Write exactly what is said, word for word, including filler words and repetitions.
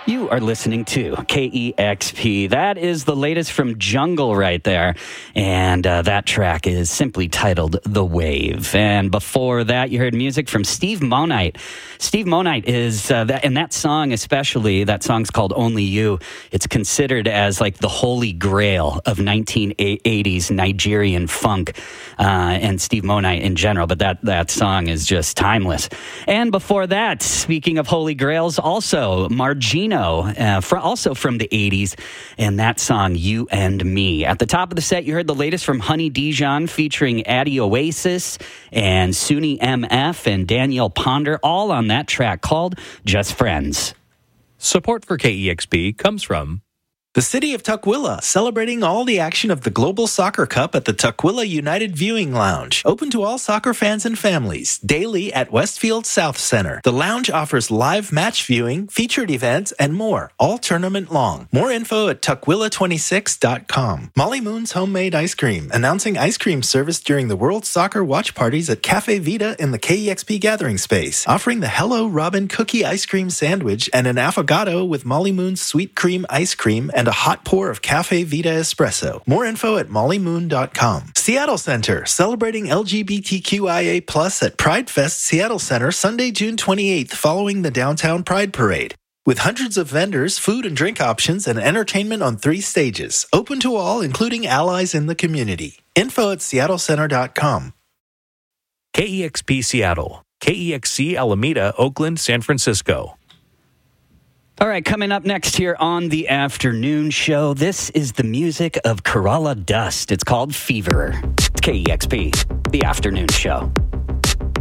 You are listening to K E X P. That is the latest from Jungle right there. And uh, that track is simply titled The Wave. And before that, you heard music from Steve Monite. Steve Monite is, uh, that, and that song especially, that song's called Only You. It's considered as like the holy grail of nineteen eighties Nigerian funk. Uh, and Steve Monite in general, but that, that song is just timeless. And before that, speaking of holy grails, also Margino. Uh, for, also from the eighties, and that song, You and Me. At the top of the set, you heard the latest from Honey Dijon featuring Addy Oasis and Suni M F and Danielle Ponder, all on that track called Just Friends. Support for K E X P comes from the City of Tukwila, celebrating all the action of the Global Soccer Cup at the Tukwila United Viewing Lounge. Open to all soccer fans and families, daily at Westfield South Center. The lounge offers live match viewing, featured events, and more, all tournament long. More info at tukwila twenty-six dot com. Molly Moon's Homemade Ice Cream, announcing ice cream service during the World Soccer watch parties at Cafe Vita in the K E X P gathering space, offering the Hello Robin cookie ice cream sandwich and an affogato with Molly Moon's sweet cream ice cream and a hot pour of Cafe Vita espresso. More info at molly moon dot com. Seattle Center, celebrating L G B T Q I A plus at Pride Fest Seattle Center Sunday, June twenty-eighth, following the Downtown Pride Parade. With hundreds of vendors, food and drink options, and entertainment on three stages. Open to all, including allies in the community. Info at seattle center dot com. K E X P Seattle, K E X C Alameda, Oakland, San Francisco. All right, coming up next here on the afternoon show, this is the music of Kerala Dust. It's called Fever. It's K E X P, the afternoon show.